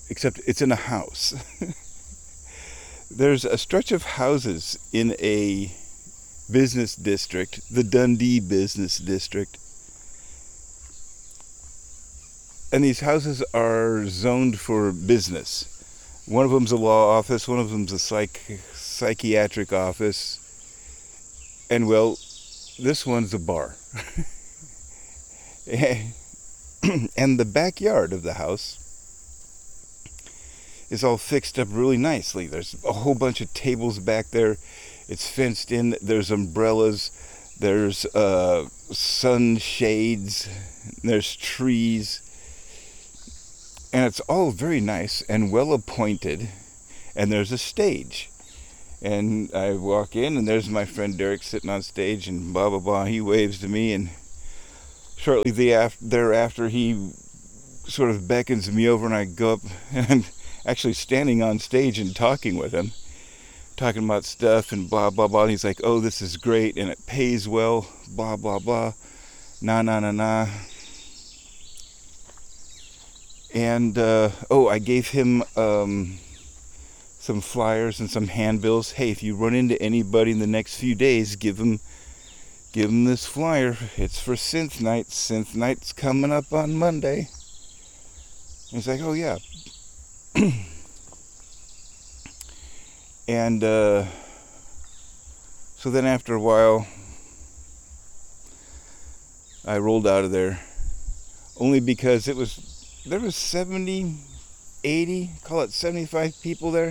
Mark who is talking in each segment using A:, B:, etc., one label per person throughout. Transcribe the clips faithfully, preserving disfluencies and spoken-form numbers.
A: except it's in a house. There's a stretch of houses in a business district, the Dundee Business District. And these houses are zoned for business. One of them's a law office, one of them's a psych, psychiatric office, and well, this one's a bar. And the backyard of the house is all fixed up really nicely. There's a whole bunch of tables back there. It's fenced in. There's umbrellas. There's uh, sunshades. There's trees. And it's all very nice and well appointed. And there's a stage. And I walk in, and there's my friend Derek sitting on stage, and blah, blah, blah. He waves to me, and shortly thereafter, he sort of beckons me over, and I go up, and I'm actually standing on stage and talking with him, talking about stuff and blah, blah, blah. And he's like, oh, this is great, and it pays well, blah, blah, blah, nah, nah, nah, nah. And, uh, oh, I gave him um, some flyers and some handbills. Hey, if you run into anybody in the next few days, give them, give them this flyer. It's for Synth Night. Synth Night's coming up on Monday. And he's like, oh, yeah. And uh, so then after a while, I rolled out of there, only because it was, there was seventy, eighty, call it seventy-five people there.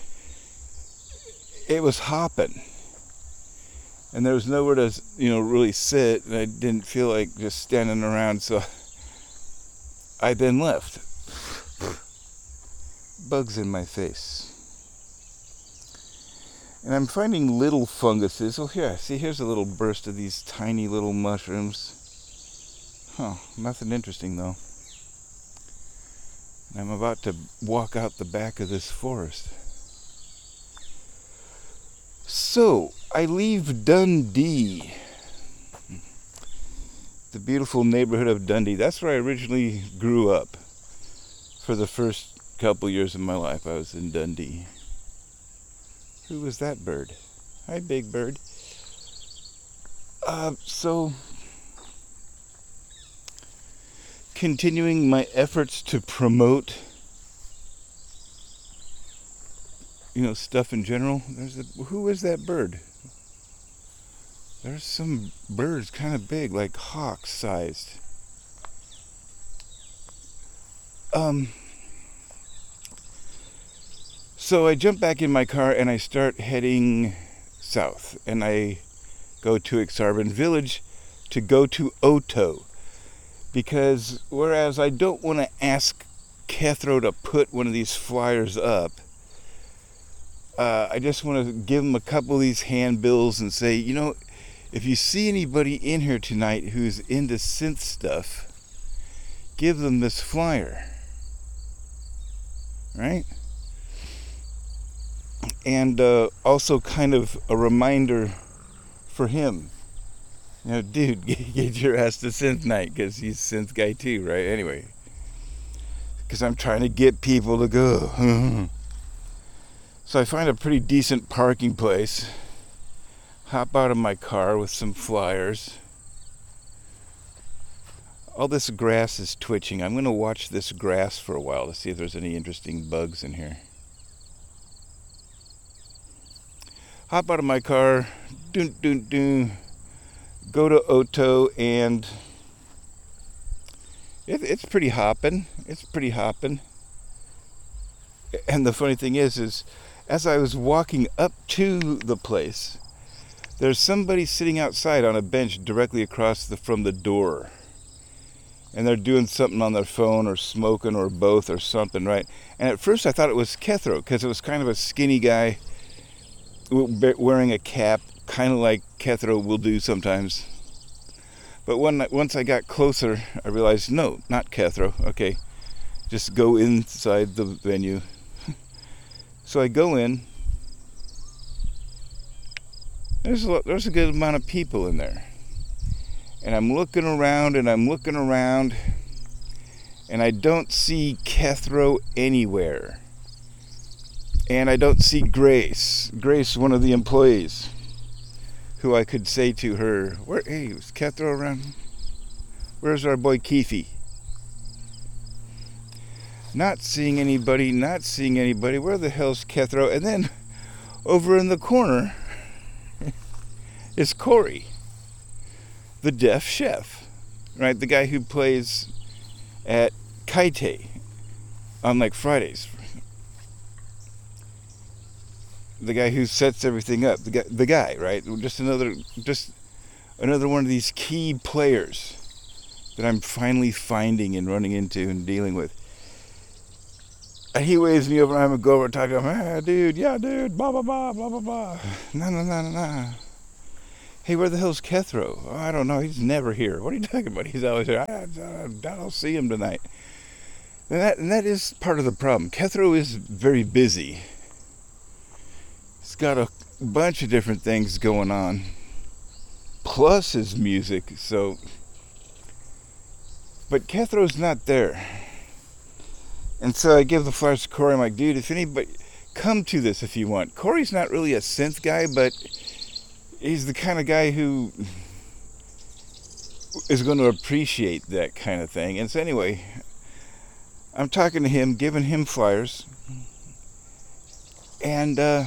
A: It was hopping, and there was nowhere to, you know, really sit, and I didn't feel like just standing around, so I then left. Bugs in my face. And I'm finding little funguses. Oh, here, see, here's a little burst of these tiny little mushrooms. Huh, nothing interesting, though. And I'm about to walk out the back of this forest. So, I leave Dundee. The beautiful neighborhood of Dundee. That's where I originally grew up. For the first couple years of my life, I was in Dundee. Who was that bird? Hi, big bird. Uh, so, continuing my efforts to promote, you know, stuff in general. There's a, who is that bird? There's some birds kind of big, like hawk-sized. Um... So I jump back in my car and I start heading south. And I go to Aksarben Village to go to Oto. Because whereas I don't want to ask Kethro to put one of these flyers up, uh, I just want to give him a couple of these handbills and say, you know, if you see anybody in here tonight who's into synth stuff, give them this flyer. Right? And uh, also kind of a reminder for him. You know, dude, get your ass to Synth Night, because he's Synth guy too, right? Anyway. Because I'm trying to get people to go. So I find a pretty decent parking place. Hop out of my car with some flyers. All this grass is twitching. I'm going to watch this grass for a while to see if there's any interesting bugs in here. Hop out of my car, doon, doon, doon, go to Oto, and it, it's pretty hopping. It's pretty hopping. And the funny thing is, is as I was walking up to the place, there's somebody sitting outside on a bench directly across the, from the door. And they're doing something on their phone or smoking or both or something, right? And at first I thought it was Kethro, because it was kind of a skinny guy wearing a cap, kind of like Kethro will do sometimes. But when, once I got closer, I realized, no, not Kethro. Okay, just go inside the venue. So I go in. There's a, there's a good amount of people in there. And I'm looking around, and I'm looking around, And I don't see Kethro anywhere. And I don't see Grace. Grace, one of the employees, who I could say to her, "Where? Hey, is Kethro around? Where's our boy Keithy?" Not seeing anybody, not seeing anybody. Where the hell's Kethro? And then over in the corner is Corey, the deaf chef, right? The guy who plays at Kaite on like Fridays. The guy who sets everything up. The guy, the guy, right? Just another, just another one of these key players that I'm finally finding and running into and dealing with. And he waves me over and I'm gonna go over and talk to him. "Ah, dude, yeah, dude, blah, blah, blah, blah, blah, blah. No, no, no, no, no. Hey, where the hell's Kethro?" "Oh, I don't know. He's never here." "What are you talking about? He's always here." I, I, I don't see him tonight. And that, and that is part of the problem. Kethro is very busy. He's got a bunch of different things going on, plus his music. So, but Kethro's not there. And so I give the flyers to Corey. I'm like, "Dude, if anybody, come to this if you want." Corey's not really a synth guy, but he's the kind of guy who is going to appreciate that kind of thing. And so anyway, I'm talking to him, giving him flyers. And uh,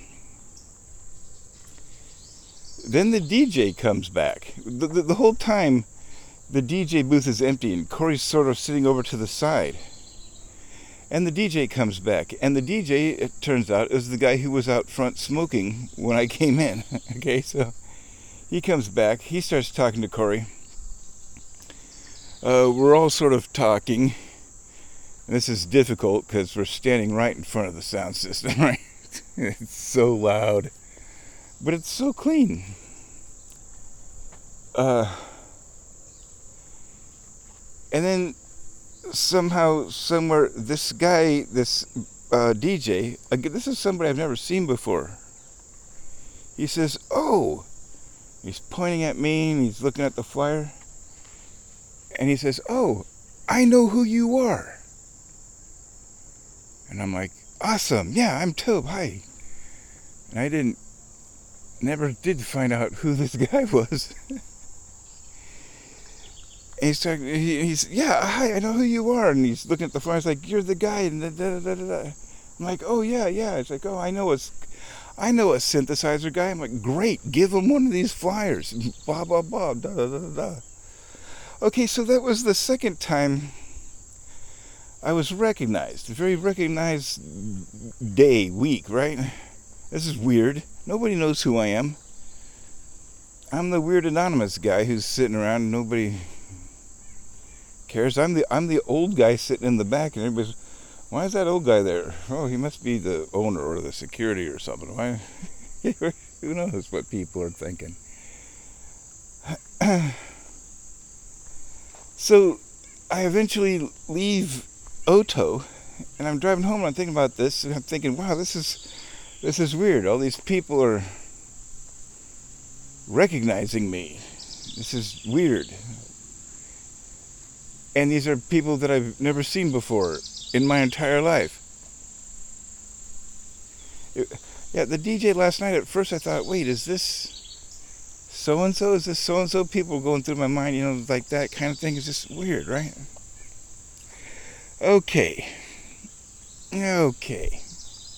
A: then the D J comes back. The, the, the whole time, the D J booth is empty, and Corey's sort of sitting over to the side. And the D J comes back. And the D J, it turns out, is the guy who was out front smoking when I came in. Okay, so he comes back. He starts talking to Corey. Uh, we're all sort of talking. And this is difficult because we're standing right in front of the sound system, right? It's so loud. But it's so clean. Uh, and then somehow, somewhere, this guy, this uh, D J, again, this is somebody I've never seen before. He says, "Oh," he's pointing at me and he's looking at the flyer. And he says, "Oh, I know who you are." And I'm like, "Awesome. Yeah, I'm Tobe. Hi." And I didn't, never did find out who this guy was. And he's talking, he, he's, "Yeah, hi, I know who you are." And he's looking at the flyer. He's like, "You're the guy." And da, da, da, da, da. I'm like, "Oh, yeah, yeah." It's like, "Oh, I know a, I know a synthesizer guy." I'm like, "Great, give him one of these flyers." Blah, blah, blah, da, da, da, da. Okay, so that was the second time I was recognized. A very recognized day, week, right? This is weird. Nobody knows who I am. I'm the weird anonymous guy who's sitting around and nobody cares. I'm the I'm the old guy sitting in the back, and everybody's, "Why is that old guy there?" "Oh, he must be the owner or the security or something." Why? Who knows what people are thinking. So I eventually leave Oto, and I'm driving home and I'm thinking about this, and I'm thinking, wow, this is this is weird. All these people are recognizing me. This is weird. And these are people that I've never seen before in my entire life. It, yeah, the D J last night, at first I thought, wait, is this so-and-so? Is this so-and-so? People going through my mind, you know, like that kind of thing is just weird, right? Okay. Okay.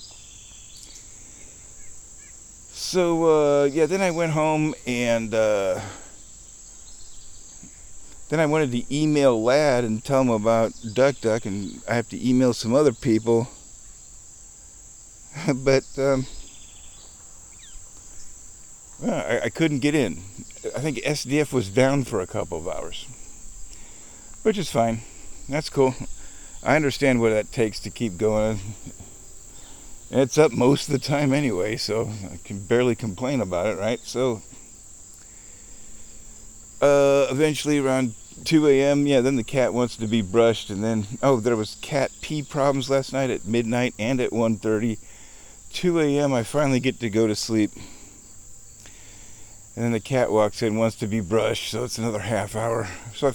A: So, uh, yeah, then I went home and, uh, then I wanted to email Lad and tell him about Duck Duck, and I have to email some other people. But, um, well, I, I couldn't get in. I think S D F was down for a couple of hours, which is fine. That's cool. I understand what that takes to keep going. It's up most of the time anyway, so I can barely complain about it, right? So, uh, eventually around two a.m., yeah, then the cat wants to be brushed, and then, oh, there was cat pee problems last night at midnight and at one thirty. two a.m., I finally get to go to sleep. And then the cat walks in, wants to be brushed, so it's another half hour. So I